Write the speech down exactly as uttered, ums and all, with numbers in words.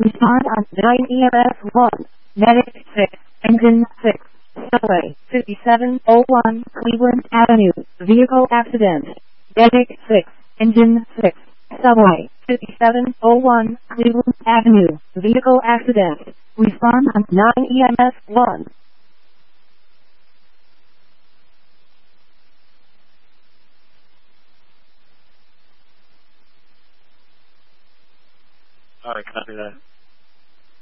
Respond on nine E M S one. Medic six. Engine six. Subway fifty-seven oh one Cleveland Avenue. Vehicle accident. Medic six. Engine six. Subway fifty-seven oh one Cleveland Avenue. Vehicle accident. Respond on nine E M S one. Alright, copy that.